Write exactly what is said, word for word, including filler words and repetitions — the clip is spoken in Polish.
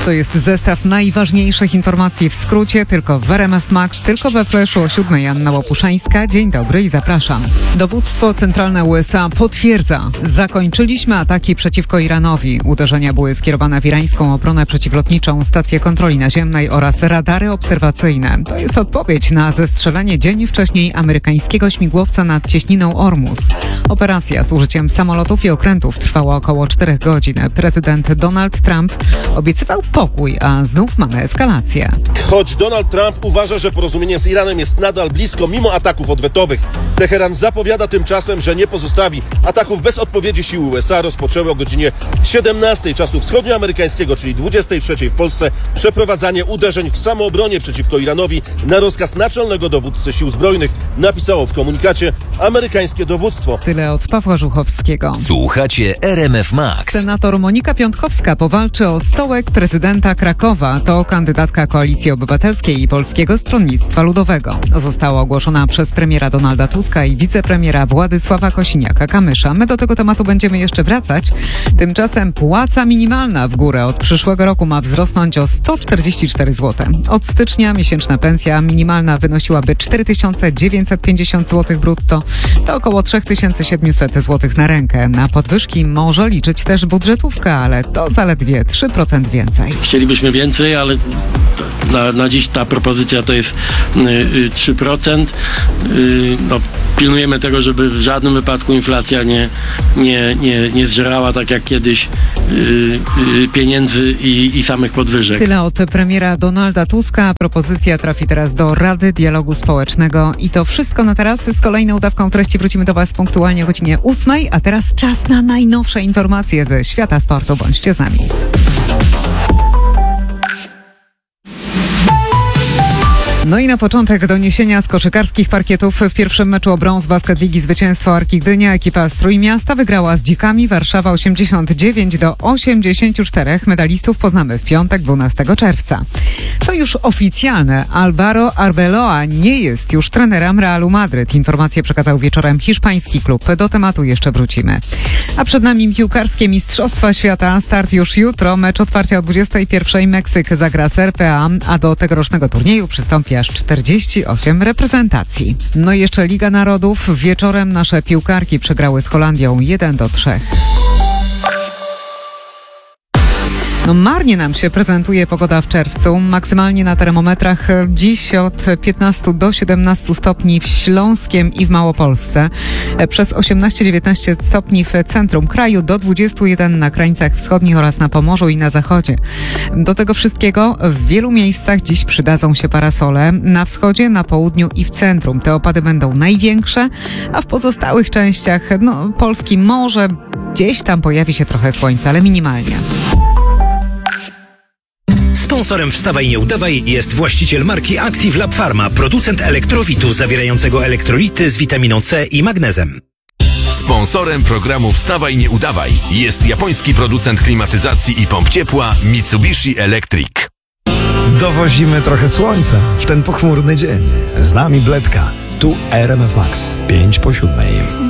To jest zestaw najważniejszych informacji w skrócie, tylko w R M F Max, tylko we Flashu o siódmej. Anna Łopuszańska. Dzień dobry i zapraszam. Dowództwo centralne U S A potwierdza, zakończyliśmy ataki przeciwko Iranowi. Uderzenia były skierowane w irańską obronę przeciwlotniczą, stację kontroli naziemnej oraz radary obserwacyjne. To jest odpowiedź na zestrzelenie dzień wcześniej amerykańskiego śmigłowca nad cieśniną Ormus. Operacja z użyciem samolotów i okrętów trwała około czterech godzin. Prezydent Donald Trump obiecywał pokój, a znów mamy eskalację. Choć Donald Trump uważa, że porozumienie z Iranem jest nadal blisko, mimo ataków odwetowych, Teheran zapowiada tymczasem, że nie pozostawi. Ataków bez odpowiedzi sił U S A rozpoczęły o godzinie siedemnastej czasu wschodnioamerykańskiego, czyli dwudziestej trzeciej w Polsce, przeprowadzanie uderzeń w samoobronie przeciwko Iranowi na rozkaz naczelnego dowódcy sił zbrojnych, napisało w komunikacie amerykańskie dowództwo. Tyle od Pawła Żuchowskiego. Słuchacie R M F Max. Senator Monika Piątkowska powalczy o stołek prezydenta Krakowa. To kandydatka Koalicji Obywatelskiej i Polskiego Stronnictwa Ludowego. Została ogłoszona przez premiera Donalda Tuska i wicepremiera Władysława Kosiniaka-Kamysza. My do tego tematu będziemy jeszcze wracać. Tymczasem płaca minimalna w górę od przyszłego roku ma wzrosnąć o sto czterdzieści cztery złote. Od stycznia miesięczna pensja minimalna wynosiłaby cztery tysiące dziewięćset pięćdziesiąt złotych brutto. To około trzy tysiące siedemset złotych na rękę. Na podwyżki może liczyć też budżetówka, ale to zaledwie trzy procent więcej. Chcielibyśmy więcej, ale na, na dziś ta propozycja to jest y, trzy procent. Y, no, pilnujemy tego, żeby w żadnym wypadku inflacja nie, nie, nie, nie zżerała tak jak kiedyś y, y, pieniędzy i, i samych podwyżek. Tyle od premiera Donalda Tuska. Propozycja trafi teraz do Rady Dialogu Społecznego. I to wszystko na teraz. Z kolejną dawką treści wrócimy do Was punktualnie o godzinie ósmej, a teraz czas na najnowsze informacje ze świata sportu. Bądźcie z nami. No i na początek doniesienia z koszykarskich parkietów. W pierwszym meczu o brąz Basket Ligi zwycięstwo Arki Gdynia. Ekipa z Trójmiasta wygrała z Dzikami. Warszawa osiemdziesiąt dziewięć do osiemdziesięciu czterech. Medalistów poznamy w piątek, dwunastego czerwca. To już oficjalne. Alvaro Arbeloa nie jest już trenerem Realu Madryt. Informację przekazał wieczorem hiszpański klub. Do tematu jeszcze wrócimy. A przed nami piłkarskie Mistrzostwa Świata. Start już jutro. Mecz otwarcia o dwudziestej pierwszej. Meksyk zagra z R P A, a do tegorocznego turnieju przystąpi aż czterdzieści osiem reprezentacji. No i jeszcze Liga Narodów. Wieczorem nasze piłkarki przegrały z Holandią jeden do trzech. No marnie nam się prezentuje pogoda w czerwcu. Maksymalnie na termometrach dziś od piętnastu do siedemnastu stopni w Śląskiem i w Małopolsce. Przez osiemnaście dziewiętnaście stopni w centrum kraju, do dwudziestu jeden na krańcach wschodnich oraz na Pomorzu i na zachodzie. Do tego wszystkiego w wielu miejscach dziś przydadzą się parasole. Na wschodzie, na południu i w centrum. Te opady będą największe, a w pozostałych częściach no, Polski może gdzieś tam pojawi się trochę słońca, ale minimalnie. Sponsorem Wstawaj Nie Udawaj jest właściciel marki Active Lab Pharma, producent elektrowitu zawierającego elektrolity z witaminą C i magnezem. Sponsorem programu Wstawaj Nie Udawaj jest japoński producent klimatyzacji i pomp ciepła Mitsubishi Electric. Dowozimy trochę słońca w ten pochmurny dzień. Z nami Bledka. Tu R M F Max, pięć po siódmej.